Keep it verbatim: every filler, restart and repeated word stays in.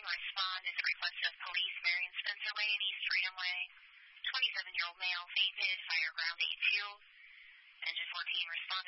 respond is a request of police, Marion Spencer Way and East Freedom Way. twenty-seven-year-old male fainted, fire ground eight two. Engine fourteen responded.